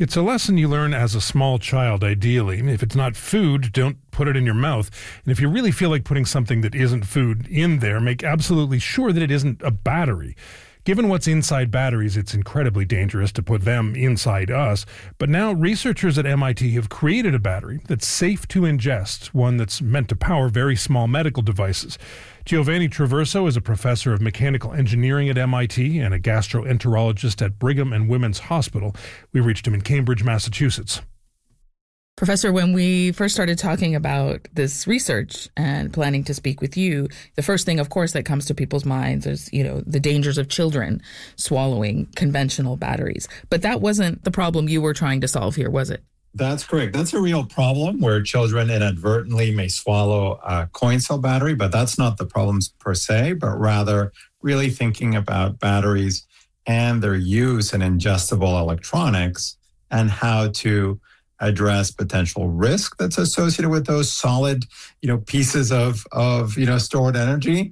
It's a lesson you learn as a small child, ideally. If it's not food, don't put it in your mouth. And if you really feel like putting something that isn't food in there, make absolutely sure that it isn't a battery. Given what's inside batteries, it's incredibly dangerous to put them inside us. But now researchers at MIT have created a battery that's safe to ingest, one that's meant to power very small medical devices. Giovanni Traverso is a professor of mechanical engineering at MIT and a gastroenterologist at Brigham and Women's Hospital. We reached him in Cambridge, Massachusetts. Professor, when we first started talking about this research and planning to speak with you, the first thing, of course, that comes to people's minds is, the dangers of children swallowing conventional batteries. But that wasn't the problem you were trying to solve here, was it? That's correct. That's a real problem where children inadvertently may swallow a coin cell battery, but that's not the problems per se, but rather really thinking about batteries and their use in ingestible electronics and how to address potential risk that's associated with those solid, pieces of stored energy,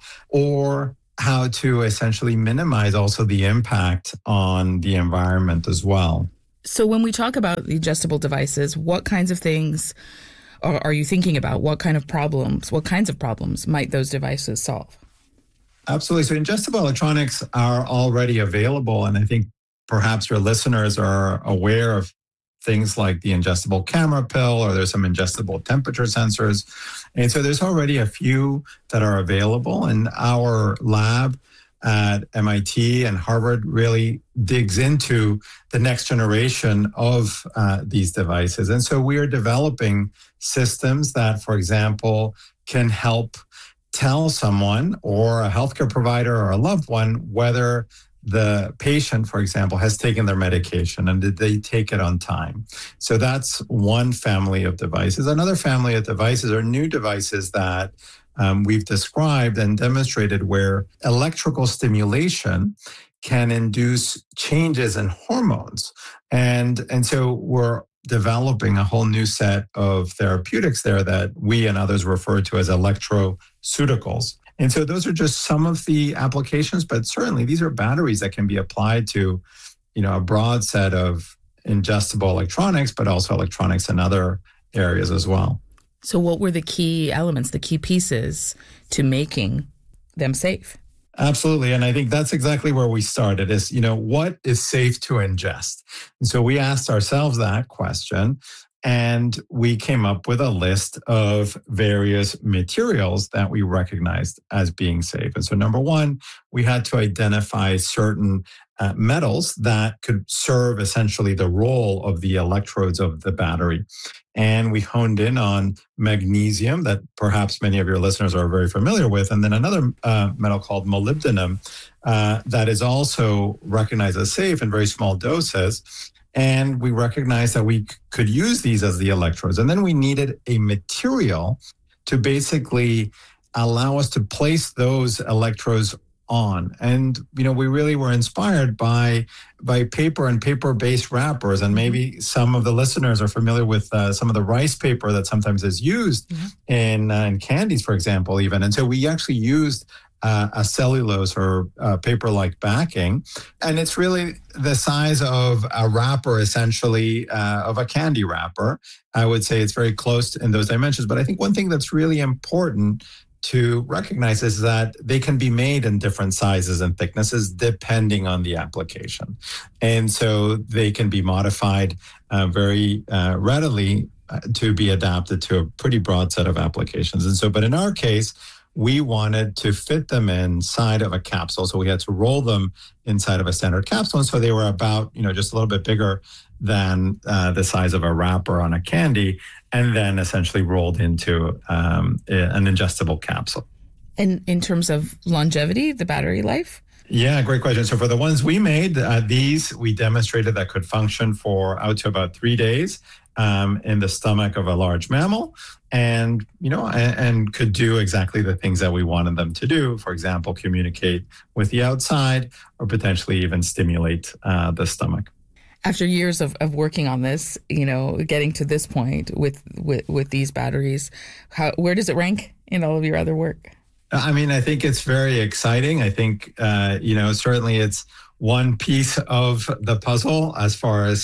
or how to essentially minimize also the impact on the environment as well. So when we talk about the ingestible devices, what kinds of things are you thinking about? What kinds of problems might those devices solve? Absolutely. So ingestible electronics are already available, and I think perhaps your listeners are aware of things like the ingestible camera pill, or there's some ingestible temperature sensors. And so there's already a few that are available. And our lab at MIT and Harvard really digs into the next generation of these devices. And so we are developing systems that, for example, can help tell someone or a healthcare provider or a loved one whether the patient, for example, has taken their medication and did they take it on time. So that's one family of devices. Another family of devices are new devices that we've described and demonstrated where electrical stimulation can induce changes in hormones. And so we're developing a whole new set of therapeutics there that we and others refer to as electroceuticals. And so those are just some of the applications, but certainly these are batteries that can be applied to, a broad set of ingestible electronics, but also electronics in other areas as well. So what were the key elements, the key pieces to making them safe? Absolutely. And I think that's exactly where we started is, what is safe to ingest? And so we asked ourselves that question. And we came up with a list of various materials that we recognized as being safe. And so number one, we had to identify certain metals that could serve essentially the role of the electrodes of the battery. And we honed in on magnesium that perhaps many of your listeners are very familiar with. And then another metal called molybdenum that is also recognized as safe in very small doses. And we recognized that we could use these as the electrodes. And then we needed a material to basically allow us to place those electrodes on. And, we really were inspired by paper and paper-based wrappers. And maybe some of the listeners are familiar with some of the rice paper that sometimes is used in candies, for example, even. And so we actually used a cellulose or paper-like backing. And it's really the size of a wrapper, essentially, of a candy wrapper. I would say it's very close in those dimensions. But I think one thing that's really important to recognize is that they can be made in different sizes and thicknesses depending on the application. And so they can be modified very readily to be adapted to a pretty broad set of applications. And so, but in our case, we wanted to fit them inside of a capsule. So we had to roll them inside of a standard capsule. And so they were about, just a little bit bigger than the size of a wrapper on a candy, and then essentially rolled into an ingestible capsule. And in terms of longevity, the battery life? Yeah, great question. So for the ones we made, these we demonstrated that could function for out to about 3 days in the stomach of a large mammal, and and could do exactly the things that we wanted them to do. For example, communicate with the outside, or potentially even stimulate the stomach. After years of working on this, getting to this point with these batteries, where does it rank in all of your other work? I mean, I think it's very exciting. I think, certainly it's one piece of the puzzle as far as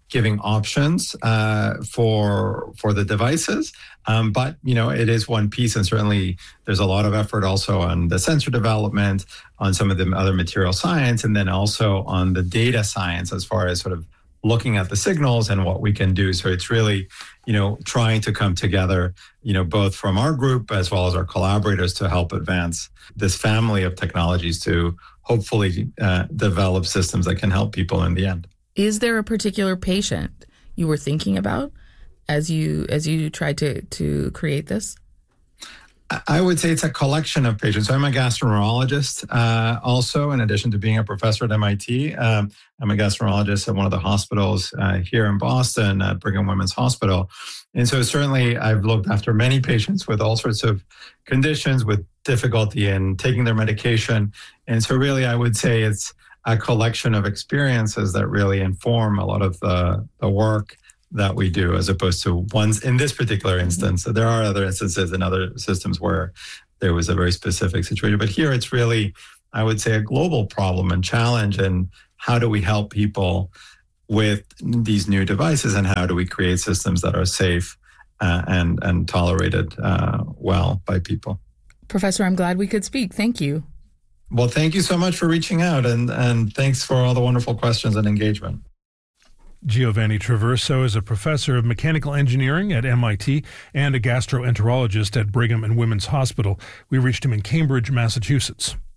giving options for the devices. But, it is one piece, and certainly there's a lot of effort also on the sensor development, on some of the other material science, and then also on the data science as far as sort of looking at the signals and what we can do. So it's really, trying to come together, both from our group as well as our collaborators to help advance this family of technologies to hopefully develop systems that can help people in the end. Is there a particular patient you were thinking about as you tried to create this? I would say it's a collection of patients. So I'm a gastroenterologist also, in addition to being a professor at MIT. I'm a gastroenterologist at one of the hospitals here in Boston, at Brigham Women's Hospital. And so certainly I've looked after many patients with all sorts of conditions, with difficulty in taking their medication. And so really I would say it's a collection of experiences that really inform a lot of the work that we do, as opposed to ones in this particular instance. So there are other instances in other systems where there was a very specific situation. But here it's really, I would say, a global problem and challenge. And how do we help people with these new devices, and how do we create systems that are safe and tolerated well by people? Professor, I'm glad we could speak. Thank you. Well, thank you so much for reaching out, and thanks for all the wonderful questions and engagement. Giovanni Traverso is a professor of mechanical engineering at MIT and a gastroenterologist at Brigham and Women's Hospital. We reached him in Cambridge, Massachusetts.